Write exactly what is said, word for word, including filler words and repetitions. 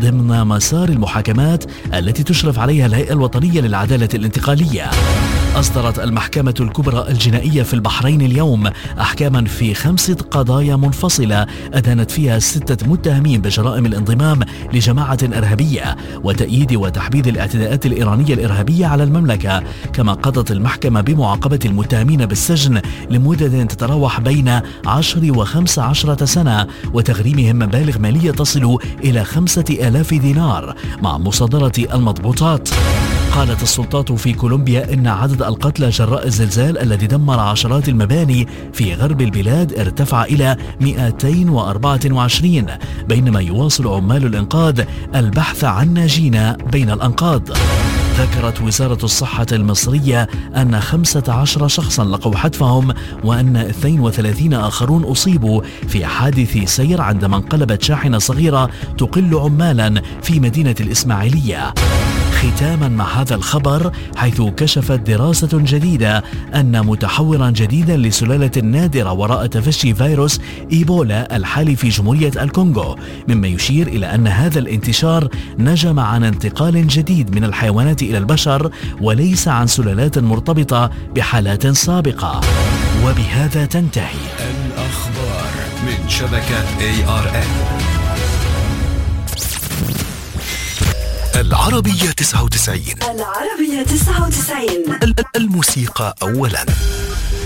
ضمن مسار المحاكمات التي تشرف عليها الهيئة الوطنية للعدالة الانتقالية. أصدرت المحكمة الكبرى الجنائية في البحرين اليوم أحكاما في خمس قضايا منفصلة أدانت فيها ستة متهمين بجرائم الانضمام لجماعة إرهابية وتأييد وتحبيذ الاعتداءات الإيرانية الإرهابية على المملكة. كما قضت المحكمة بمعاقبة المتهمين بالسجن لمدة تتراوح بين عشر وخمس عشرة سنة وتغريمهم مبالغ مالية تصل إلى خمسة آلاف دينار مع مصادرة المضبوطات. قالت السلطات في كولومبيا إن عدد القتلى جراء الزلزال الذي دمر عشرات المباني في غرب البلاد ارتفع إلى مئتين وأربعة وعشرين، بينما يواصل عمال الإنقاذ البحث عن ناجين بين الأنقاض. ذكرت وزارة الصحة المصرية أن خمسة عشر شخصا لقوا حتفهم وأن اثنين وثلاثين آخرون أصيبوا في حادث سير عندما انقلبت شاحنة صغيرة تقل عمالا في مدينة الإسماعيلية. ختاما مع هذا الخبر، حيث كشفت دراسة جديدة أن متحورا جديدا لسلالة نادرة وراء تفشي فيروس إيبولا الحالي في جمهورية الكونغو، مما يشير إلى أن هذا الانتشار نجم عن انتقال جديد من الحيوانات إلى البشر وليس عن سلالات مرتبطة بحالات سابقة. وبهذا تنتهي الأخبار من شبكة إيه آر إن. العربية تسعة وتسعين. العربية تسعة وتسعين. الموسيقى أولاً.